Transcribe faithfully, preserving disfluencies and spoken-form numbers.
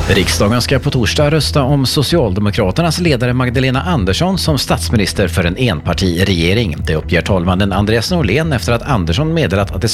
Riksdagen ska på torsdag rösta om Socialdemokraternas ledare Magdalena Andersson som statsminister för en enpartiregering. Det uppger talmannen Andreas Norlén efter att Andersson meddelat att det